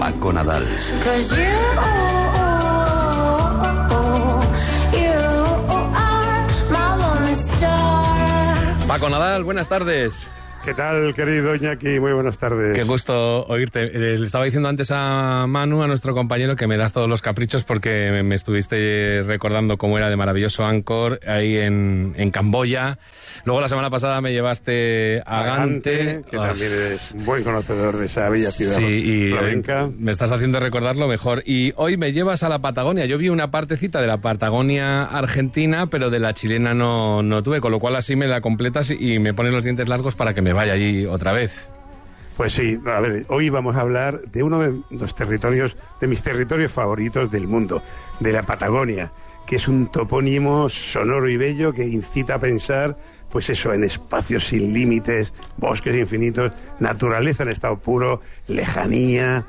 Paco Nadal. Paco Nadal, buenas tardes. ¿Qué tal, querido Iñaki? Muy buenas tardes. Qué gusto oírte. Le estaba diciendo antes a Manu, a nuestro compañero, que me das todos los caprichos porque me estuviste recordando cómo era de maravilloso Angkor ahí en Camboya. Luego la semana pasada me llevaste a Gante, que también eres un buen conocedor de esa bella ciudad flamenca. Me estás haciendo recordarlo mejor. Y hoy me llevas a la Patagonia. Yo vi una partecita de la Patagonia argentina, pero de la chilena no tuve, con lo cual así me la completas y me pones los dientes largos para que me vaya allí otra vez. Pues sí, a ver, hoy vamos a hablar de uno de los territorios, de mis territorios favoritos del mundo, de la Patagonia, que es un topónimo sonoro y bello que incita a pensar, pues eso, en espacios sin límites, bosques infinitos, naturaleza en estado puro, lejanía,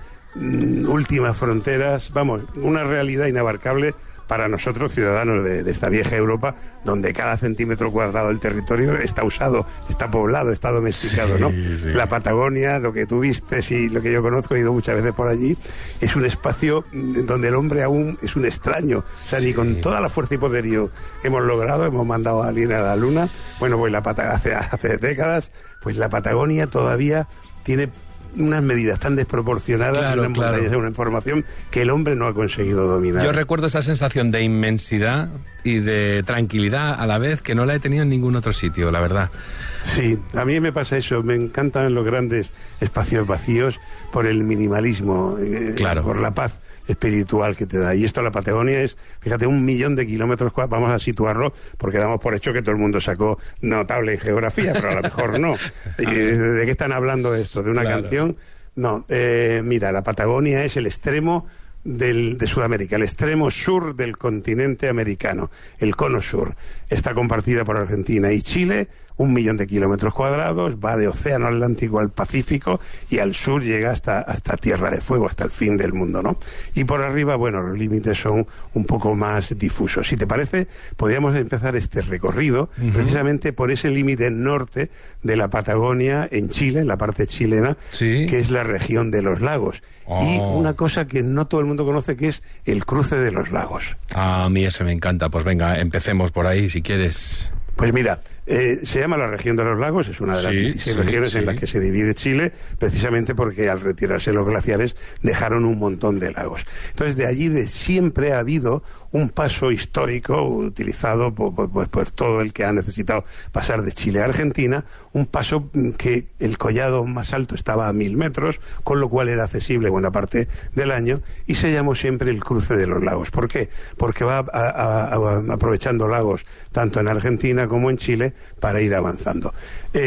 últimas fronteras, vamos, una realidad inabarcable para nosotros, ciudadanos de esta vieja Europa, donde cada centímetro cuadrado del territorio está usado, está poblado, está domesticado, ¿no? Sí. La Patagonia, lo que tú vistes y lo que yo conozco, he ido muchas veces por allí, es un espacio donde el hombre aún es un extraño. O sea, ni con toda la fuerza y poderío que hemos logrado, hemos mandado a alguien a la luna, bueno, pues hace décadas, pues la Patagonia todavía tiene unas medidas tan desproporcionadas, unas montañas, una información que el hombre no ha conseguido dominar. Yo recuerdo esa sensación de inmensidad y de tranquilidad a la vez que no la he tenido en ningún otro sitio, la verdad. Sí, a mí me pasa eso, me encantan los grandes espacios vacíos por el minimalismo, por la paz espiritual que te da. Y esto, la Patagonia es, fíjate, 1 millón de kilómetros cuadrados. Vamos a situarlo porque damos por hecho que todo el mundo sacó notable en geografía, pero a lo mejor no. ¿De qué están hablando esto? ¿De una canción? No, mira, la Patagonia es el extremo de Sudamérica, el extremo sur del continente americano, el cono sur. Está compartida por Argentina y Chile, 1 millón de kilómetros cuadrados, va de Océano Atlántico al Pacífico y al sur llega hasta Tierra de Fuego, hasta el fin del mundo, ¿no? Y por arriba, bueno, los límites son un poco más difusos. Si te parece, podríamos empezar este recorrido precisamente por ese límite norte de la Patagonia en Chile, en la parte chilena, que es la región de los lagos. Y una cosa que no todo el mundo conoce, que es el cruce de los lagos. A mí ese me encanta. Pues venga, empecemos por ahí, si quieres. Pues mira, se llama la región de los lagos, es una de las 16 regiones en las que se divide Chile, precisamente porque al retirarse los glaciares dejaron un montón de lagos. Entonces, de allí siempre ha habido un paso histórico utilizado por todo el que ha necesitado pasar de Chile a Argentina, un paso que el collado más alto estaba a 1000 metros, con lo cual era accesible buena parte del año, y se llamó siempre el cruce de los lagos. ¿Por qué? Porque va aprovechando lagos tanto en Argentina como en Chile para ir avanzando.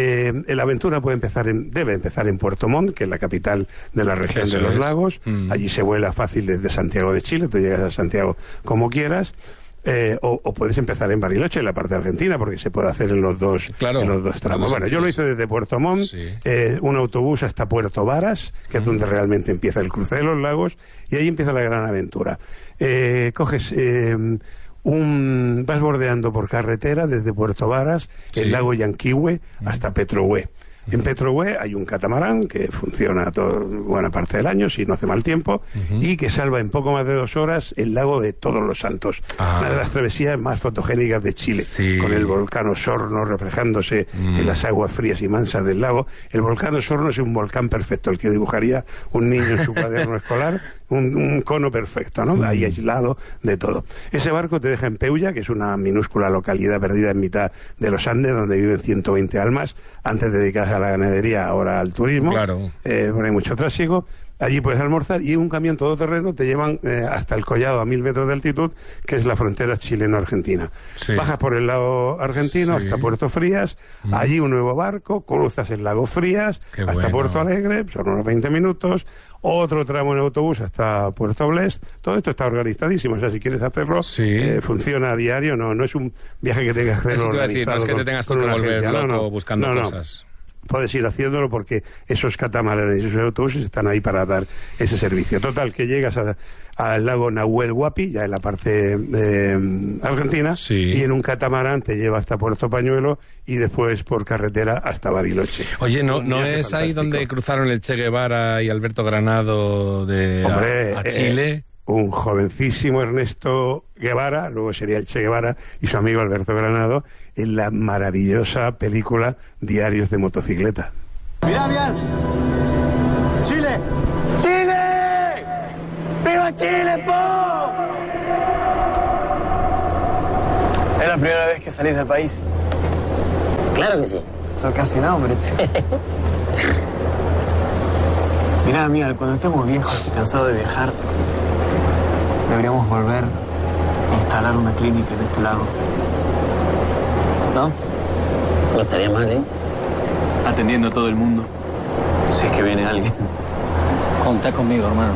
La aventura debe empezar en Puerto Montt, que es la capital de la región de los lagos. Allí se vuela fácil desde Santiago de Chile, tú llegas a Santiago como quieras. O puedes empezar en Bariloche, en la parte argentina, porque se puede hacer en los dos tramos. Bueno, yo lo hice desde Puerto Montt, un autobús hasta Puerto Varas, que es donde realmente empieza el cruce de los lagos, y ahí empieza la gran aventura. Coges vas bordeando por carretera desde Puerto Varas, el lago Yanquihue, hasta Petrohue. En Petrohue hay un catamarán que funciona buena parte del año, si no hace mal tiempo, y que salva en poco más de 2 horas el lago de Todos los Santos. Una de las travesías más fotogénicas de Chile, con el volcán Osorno reflejándose en las aguas frías y mansas del lago. El volcán Osorno es un volcán perfecto, el que dibujaría un niño en su cuaderno escolar, un cono perfecto, ¿no? Ahí aislado de todo. Ese barco te deja en Peulla, que es una minúscula localidad perdida en mitad de los Andes, donde viven 120 almas, antes de dedicarse a la ganadería, ahora al turismo. Claro. Bueno, hay mucho trásico. Allí puedes almorzar y un camión todoterreno te llevan hasta el collado a 1000 metros de altitud, que es la frontera chileno-argentina. Bajas por el lado argentino hasta Puerto Frías, allí un nuevo barco, cruzas el lago Frías hasta Puerto Alegre, son unos 20 minutos, otro tramo en autobús hasta Puerto Blest. Todo esto está organizadísimo, o sea, si quieres hacerlo, funciona a diario, no es un viaje que tengas que hacerlo organizado. No es que te tengas que volver loco buscando cosas. puedes ir haciéndolo porque esos catamaranes y esos autobuses están ahí para dar ese servicio. Total, que llegas al lago Nahuel Huapi, ya en la parte argentina, y en un catamarán te lleva hasta Puerto Pañuelo y después por carretera hasta Bariloche. Oye, ¿no es ahí donde cruzaron el Che Guevara y Alberto Granado a Chile? Un jovencísimo Ernesto Guevara, luego sería el Che Guevara, y su amigo Alberto Granado, en la maravillosa película Diarios de motocicleta. ¡Mirá bien! ¡Chile! ¡Chile! ¡Viva Chile, po! ¿Es la primera vez que salís del país? Claro que sí. Sos casi un hombre, che. Mirá, amiga, cuando estemos viejos y cansados de viajar, deberíamos volver a instalar una clínica en este lago. ¿No? No estaría mal, ¿eh? Atendiendo a todo el mundo. Si es que viene alguien. Contá conmigo, hermano.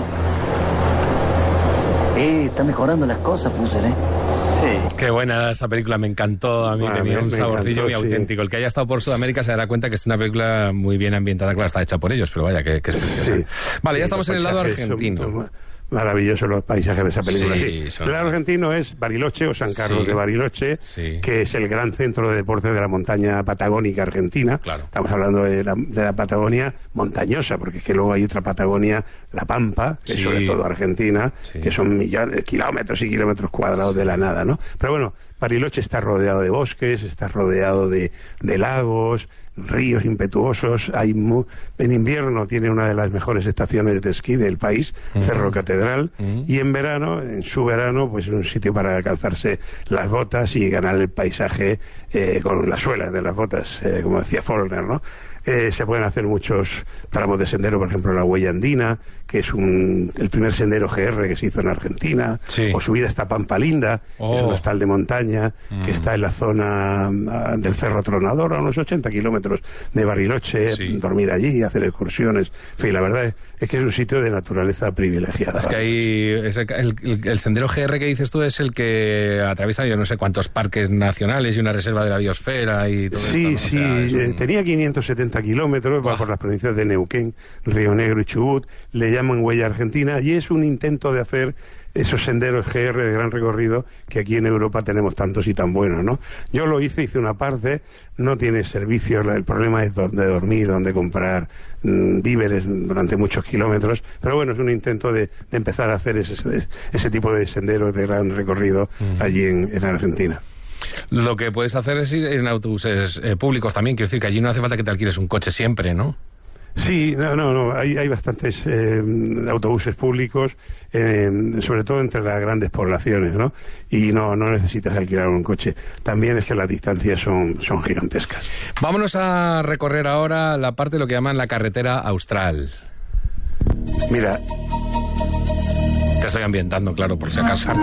Está mejorando las cosas, Puser, ¿eh? Sí. Qué buena esa película, me encantó. A mí tenía un saborcillo muy auténtico. El que haya estado por Sudamérica se dará cuenta que es una película muy bien ambientada. Claro, está hecha por ellos, pero vaya, que sí. Vale, ya estamos en el lado argentino. Maravillosos los paisajes de esa película. Sí, El lado argentino es Bariloche o San Carlos de Bariloche, que es el gran centro de deporte de la montaña patagónica argentina. Claro. Estamos hablando de la Patagonia montañosa, porque es que luego hay otra Patagonia, la Pampa, que es sobre todo argentina, que son millones, kilómetros y kilómetros cuadrados de la nada, ¿no? Pero bueno, Bariloche está rodeado de bosques, está rodeado de lagos, ríos impetuosos. En invierno tiene una de las mejores estaciones de esquí del país, Cerro Catedral, y en verano, en su verano, pues es un sitio para calzarse las botas y ganar el paisaje con las suelas de las botas, como decía Follner, ¿no? Se pueden hacer muchos tramos de sendero, por ejemplo la Huella Andina, que es el primer sendero GR que se hizo en Argentina, o subir hasta Pampa Linda, que es un hostal de montaña que está en la zona del Cerro Tronador, a unos 80 kilómetros de Bariloche, dormir allí, hacer excursiones. En fin, la verdad es que es un sitio de naturaleza privilegiada. Es que el sendero GR que dices tú es el que atraviesa yo no sé cuántos parques nacionales y una reserva de la biosfera y todo esto, ¿no? Tenía 570 kilómetros, va por las provincias de Neuquén, Río Negro y Chubut, le llaman Huella Argentina, y es un intento de hacer esos senderos GR de gran recorrido que aquí en Europa tenemos tantos y tan buenos, ¿no? Yo lo hice una parte, no tiene servicios, el problema es dónde dormir, dónde comprar víveres durante muchos kilómetros, pero bueno, es un intento de empezar a hacer ese tipo de senderos de gran recorrido allí en Argentina. Lo que puedes hacer es ir en autobuses públicos también, quiero decir que allí no hace falta que te alquiles un coche siempre, ¿no? Sí, no, hay bastantes autobuses públicos, sobre todo entre las grandes poblaciones, ¿no? Y no necesitas alquilar un coche. También es que las distancias son gigantescas. Vámonos a recorrer ahora la parte de lo que llaman la carretera austral. Mira... Te estoy ambientando, claro, por si acaso.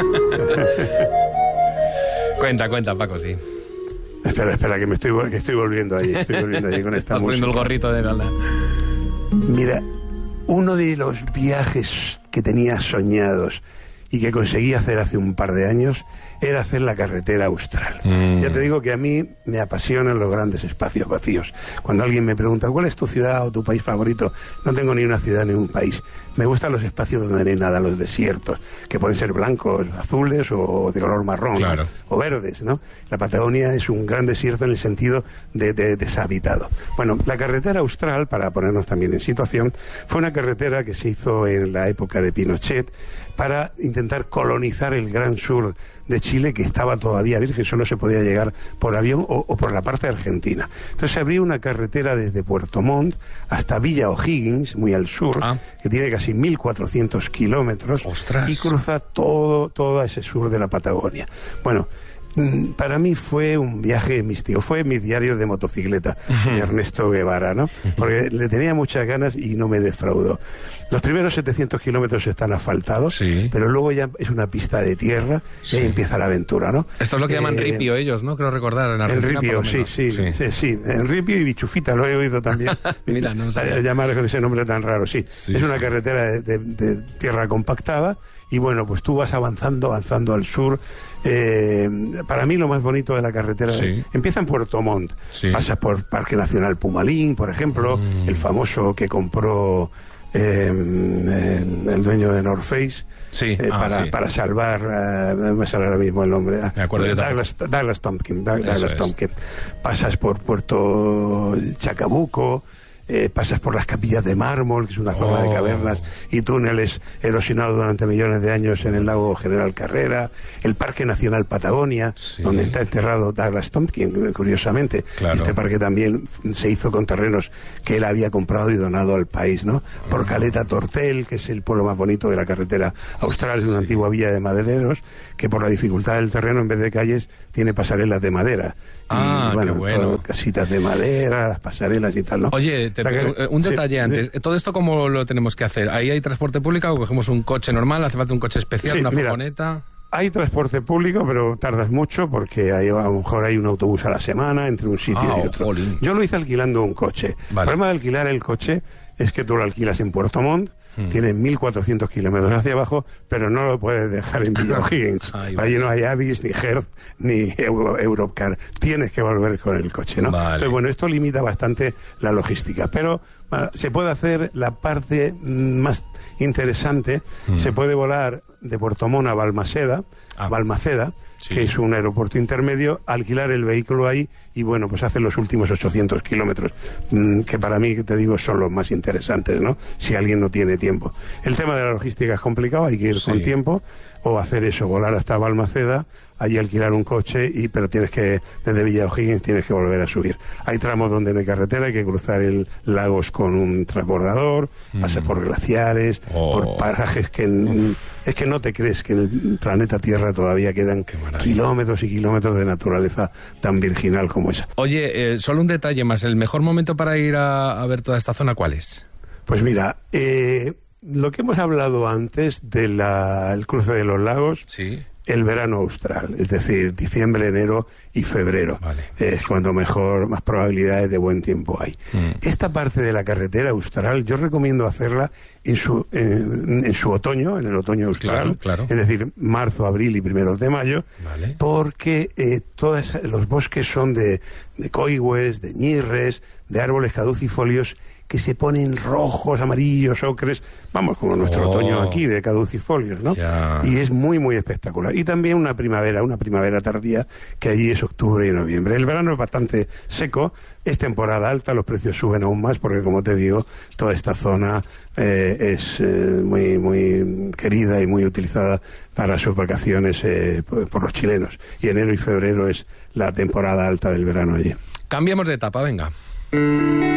Cuenta, Paco, sí. Espera, que estoy volviendo ahí con esta música. Poniendo el gorrito de gala. Mira, uno de los viajes que tenía soñados y que conseguí hacer hace un par de años era hacer la carretera austral. Ya te digo que a mí me apasionan los grandes espacios vacíos. Cuando alguien me pregunta ¿cuál es tu ciudad o tu país favorito? No tengo ni una ciudad ni un país. Me gustan los espacios donde no hay nada, los desiertos, que pueden ser blancos, azules o de color marrón, claro, o verdes, ¿no? La Patagonia es un gran desierto en el sentido de deshabitado. Bueno, la carretera austral, para ponernos también en situación, fue una carretera que se hizo en la época de Pinochet para intentar colonizar el gran sur de Chile, que estaba todavía virgen, solo se podía llegar por avión o por la parte argentina. Entonces se abrió una carretera desde Puerto Montt hasta Villa O'Higgins, muy al sur, que tiene casi 1.400 kilómetros. ¡Ostras! Y cruza todo ese sur de la Patagonia. Bueno, para mí fue un viaje místico, fue mi diario de motocicleta, de Ernesto Guevara, ¿no? Porque le tenía muchas ganas y no me defraudó. Los primeros 700 kilómetros están asfaltados, pero luego ya es una pista de tierra y ahí empieza la aventura, ¿no? Esto es lo que llaman ripio ellos, ¿no? Creo recordar en Argentina. El ripio, sí. El ripio y bichufita, lo he oído también. Mira, no sabía. Llamar con ese nombre tan raro, sí. Es una carretera de tierra compactada y bueno, pues tú vas avanzando al sur, para mí lo más bonito de la carretera empieza en Puerto Montt, pasas por Parque Nacional Pumalín, por ejemplo, el famoso que compró el dueño de North Face, para salvar, no me sale ahora mismo el nombre, Douglas Tompkins. Pasas por Puerto Chacabuco, pasas por las capillas de mármol, que es una zona de cavernas y túneles erosionados durante millones de años en el lago General Carrera, el Parque Nacional Patagonia, donde está enterrado Douglas Tompkins, curiosamente. Este parque también se hizo con terrenos que él había comprado y donado al país, ¿no? Por Caleta Tortel, que es el pueblo más bonito de la carretera austral, una antigua villa de madereros, que por la dificultad del terreno, en vez de calles, tiene pasarelas de madera. Y, bueno, casitas de madera, las pasarelas y tal, ¿no? Oye, un detalle antes. ¿Todo esto cómo lo tenemos que hacer? ¿Ahí hay transporte público o cogemos un coche normal? ¿Hace falta un coche especial, una furgoneta? Hay transporte público, pero tardas mucho porque a lo mejor hay un autobús a la semana entre un sitio y otro. Yo lo hice alquilando un coche. El problema de alquilar el coche es que tú lo alquilas en Puerto Montt, tienes 1.400 kilómetros hacia abajo, pero no lo puedes dejar en Villa O'Higgins. Allí no hay Avis, ni Hertz, ni Europcar. Tienes que volver con el coche, ¿no? Entonces, bueno, esto limita bastante la logística, pero se puede hacer la parte más interesante. Se puede volar de Puerto Montt a Balmaceda, que es un aeropuerto intermedio, alquilar el vehículo ahí y, bueno, pues hacer los últimos 800 kilómetros, que para mí, te digo, son los más interesantes, ¿no? Si alguien no tiene tiempo. El tema de la logística es complicado, hay que ir con tiempo, o hacer eso, volar hasta Balmaceda, allí alquilar un coche, pero tienes que, desde Villa O'Higgins, tienes que volver a subir. Hay tramos donde no hay carretera, hay que cruzar lagos con un transbordador, pasar por glaciares, por parajes que es que no te crees que en el planeta Tierra todavía quedan kilómetros y kilómetros de naturaleza tan virginal como esa. Oye, solo un detalle más, ¿el mejor momento para ir a ver toda esta zona cuál es? Pues mira, lo que hemos hablado antes del cruce de los lagos, el verano austral, es decir, diciembre, enero y febrero, es cuando más probabilidades de buen tiempo hay. Esta parte de la carretera austral yo recomiendo hacerla en su otoño, en el otoño austral, es decir, marzo, abril y primeros de mayo, porque todos los bosques son de coigües, de ñirres, de árboles caducifolios que se ponen rojos, amarillos, ocres, vamos, como nuestro otoño aquí de caducifolios, ¿no? Y es muy, muy espectacular. Y también una primavera tardía, que allí es octubre y noviembre. El verano es bastante seco, es temporada alta, los precios suben aún más, porque como te digo, toda esta zona es muy, muy querida y muy utilizada para sus vacaciones por los chilenos. Y enero y febrero es la temporada alta del verano allí. Cambiamos de etapa, venga.